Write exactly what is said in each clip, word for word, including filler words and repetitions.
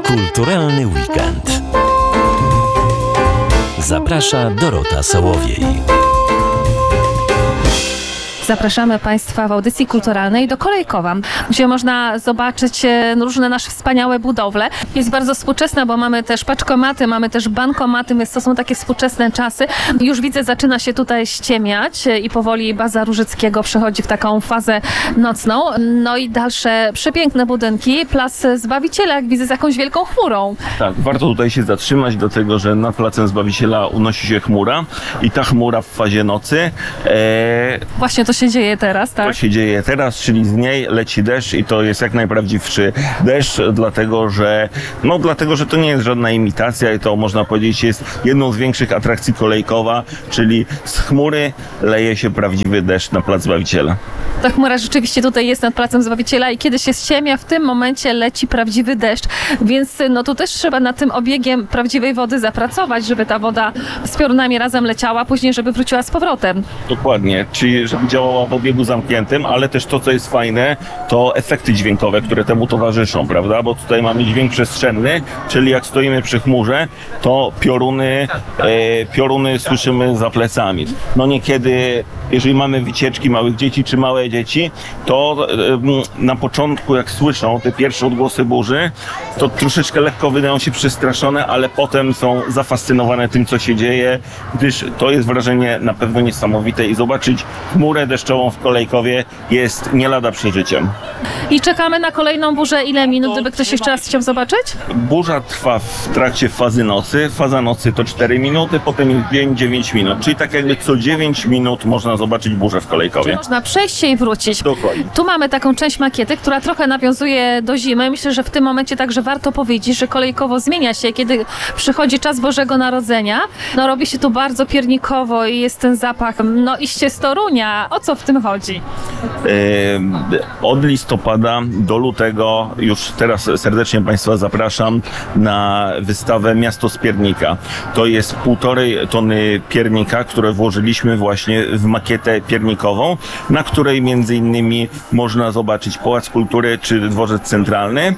Kulturalny weekend. Zaprasza Dorota Sołowiej. Zapraszamy Państwa w audycji kulturalnej do Kolejkowa, gdzie można zobaczyć różne nasze wspaniałe budowle. Jest bardzo współczesna, bo mamy też paczkomaty, mamy też bankomaty, więc to są takie współczesne czasy. Już widzę, zaczyna się tutaj ściemniać i powoli baza Różyckiego przechodzi w taką fazę nocną. No i dalsze przepiękne budynki, Plac Zbawiciela, jak widzę, z jakąś wielką chmurą. Tak, warto tutaj się zatrzymać, dlatego że nad Placem Zbawiciela unosi się chmura i ta chmura w fazie nocy e, Właśnie to się dzieje teraz, tak? To się dzieje teraz, czyli z niej leci deszcz i to jest jak najprawdziwszy deszcz, dlatego że, no, dlatego, że to nie jest żadna imitacja i to można powiedzieć jest jedną z większych atrakcji Kolejkowa, czyli z chmury leje się prawdziwy deszcz na Plac Zbawiciela. Ta chmura rzeczywiście tutaj jest nad Placem Zbawiciela i kiedy się ściemnia, w tym momencie leci prawdziwy deszcz, więc no tu też trzeba nad tym obiegiem prawdziwej wody zapracować, żeby ta woda z piorunami razem leciała, później żeby wróciła z powrotem. Dokładnie, czyli żeby działała w obiegu zamkniętym, ale też to, co jest fajne, to efekty dźwiękowe, które temu towarzyszą, prawda? Bo tutaj mamy dźwięk przestrzenny, czyli jak stoimy przy chmurze, to pioruny, e, pioruny słyszymy za plecami. No niekiedy, jeżeli mamy wycieczki małych dzieci czy małe dzieci, to e, na początku, jak słyszą te pierwsze odgłosy burzy, to troszeczkę lekko wydają się przestraszone, ale potem są zafascynowane tym, co się dzieje, gdyż to jest wrażenie na pewno niesamowite i zobaczyć chmurę deszczową w Kolejkowie jest nie lada przeżyciem. I czekamy na kolejną burzę. Ile minut, gdyby ktoś jeszcze raz chciał zobaczyć? Burza trwa w trakcie fazy nocy. Faza nocy to cztery minuty, potem jest dzień dziewięć minut. Czyli tak jakby co dziewięć minut można zobaczyć burzę w Kolejkowie. Można przejść się i wrócić. Dokładnie. Tu mamy taką część makiety, która trochę nawiązuje do zimy. Myślę, że w tym momencie także warto powiedzieć, że Kolejkowo zmienia się, kiedy przychodzi czas Bożego Narodzenia. No robi się tu bardzo piernikowo i jest ten zapach, no iście z Torunia. O co w tym chodzi? Yy, od listopada do lutego już teraz serdecznie Państwa zapraszam na wystawę Miasto z Piernika. To jest półtorej tony piernika, które włożyliśmy właśnie w makietę piernikową, na której między innymi można zobaczyć Pałac Kultury czy Dworzec Centralny,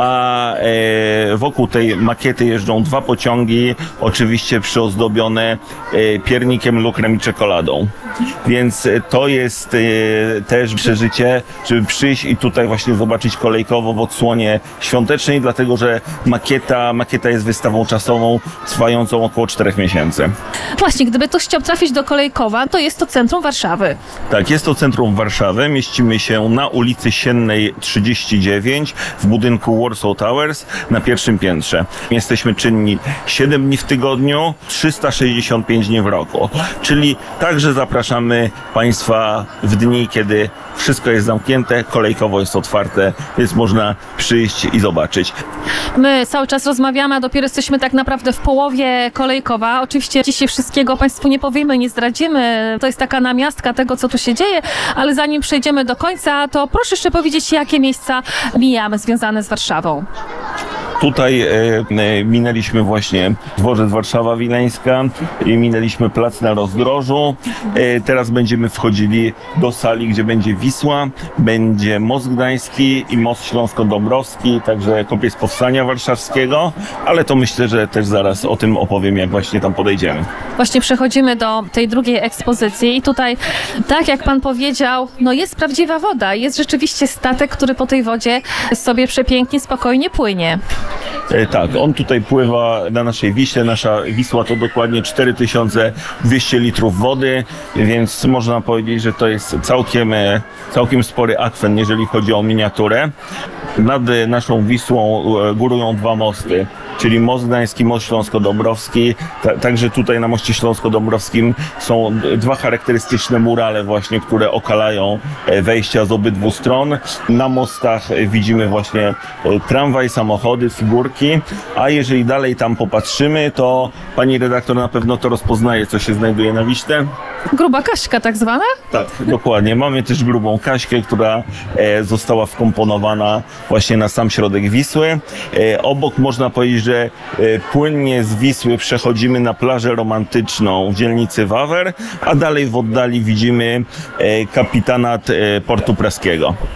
a e, wokół tej makiety jeżdżą dwa pociągi, oczywiście przyozdobione e, piernikiem, lukrem i czekoladą. Więc to jest e, też przeżycie, żeby przyjść i tutaj właśnie zobaczyć Kolejkowo w odsłonie świątecznej, dlatego że makieta, makieta jest wystawą czasową trwającą około czterech miesięcy. Właśnie, gdyby ktoś chciał trafić do Kolejkowa, to jest to centrum Warszawy. Tak, jest to centrum Warszawy. Mieścimy się na ulicy Siennej trzydzieści dziewięć w budynku Warsaw Towers na pierwszym piętrze. Jesteśmy czynni siedem dni w tygodniu, trzysta sześćdziesiąt pięć dni w roku. Czyli także zapraszamy Państwa w dni, kiedy wszystko jest zamknięte, Kolejkowo jest otwarte, więc można przyjść i zobaczyć. My cały czas rozmawiamy, a dopiero jesteśmy tak naprawdę w połowie Kolejkowa. Oczywiście dzisiaj wszystkiego Państwu nie powiemy, nie zdradzimy. To jest taka namiastka tego, co tu się dzieje, ale zanim przejdziemy do końca, to proszę jeszcze powiedzieć, jakie miejsca mijamy związane z Warszawą. Tutaj e, e, minęliśmy właśnie Dworzec Warszawa Wileńska i minęliśmy Plac na Rozdrożu. E, teraz będziemy wchodzili do sali, gdzie będzie Wisła, będzie Most Gdański i Most Śląsko-Dąbrowski, także Kopiec Powstania Warszawskiego, ale to myślę, że też zaraz o tym opowiem, jak właśnie tam podejdziemy. Właśnie przechodzimy do tej drugiej ekspozycji i tutaj, tak jak Pan powiedział, no jest prawdziwa woda, jest rzeczywiście statek, który po tej wodzie sobie przepięknie, spokojnie płynie. E, tak, on tutaj pływa na naszej Wiśle. Nasza Wisła to dokładnie cztery tysiące dwieście litrów wody, więc można powiedzieć, że to jest całkiem, e, całkiem spory akwen, jeżeli chodzi o miniaturę. Nad naszą Wisłą e, górują dwa mosty, czyli Most Gdański, Most Śląsko-Dąbrowski. Ta, także tutaj na Moście Śląsko-Dąbrowskim są dwa charakterystyczne murale właśnie, które okalają wejścia z obydwu stron. Na mostach widzimy właśnie tramwaj, samochody, figurki, a jeżeli dalej tam popatrzymy, to pani redaktor na pewno to rozpoznaje, co się znajduje na Wiśle. Gruba Kaśka tak zwana? Tak, dokładnie. Mamy też grubą Kaśkę, która e, została wkomponowana właśnie na sam środek Wisły. E, obok można powiedzieć, że e, płynnie z Wisły przechodzimy na plażę romantyczną w dzielnicy Wawer, a dalej w oddali widzimy e, kapitanat e, Portu Praskiego.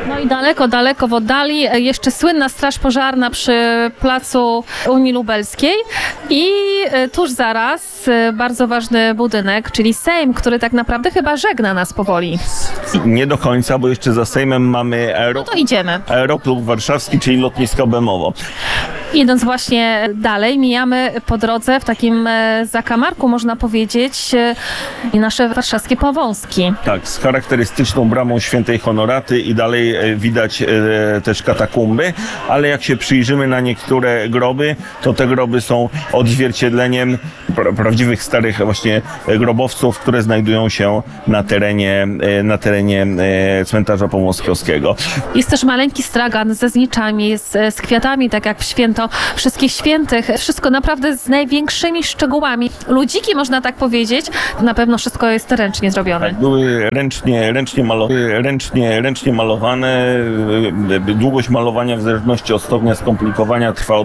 No i daleko, daleko w oddali e, jeszcze słynna straż pożarna przy placu Unii Lubelskiej i e, tuż zaraz e, bardzo ważny budynek, czyli Sejm, który tak naprawdę chyba żegna nas powoli. Nie do końca, bo jeszcze za Sejmem mamy No aero, to idziemy. Aeroklub Warszawski, czyli lotnisko Bemowo. Idąc właśnie dalej, mijamy po drodze w takim e, zakamarku, można powiedzieć, e, nasze warszawskie Powązki. Tak, z charakterystyczną bramą świętej Honoraty i dalej e, widać e, też katakumby, ale jak się przyjrzymy na niektóre groby, to te groby są odzwierciedleniem pra- prawdziwych starych właśnie e, grobowców, które znajdują się na terenie, e, na terenie e, cmentarza powązkowskiego. Jest też maleńki stragan ze zniczami, z, z kwiatami, tak jak w święto Wszystkich Świętych. Wszystko naprawdę z największymi szczegółami. Ludziki, można tak powiedzieć. Na pewno wszystko jest ręcznie zrobione. Były ręcznie, ręcznie, malo- ręcznie, ręcznie malowane. E, Długość malowania w zależności od stopnia skomplikowania trwa od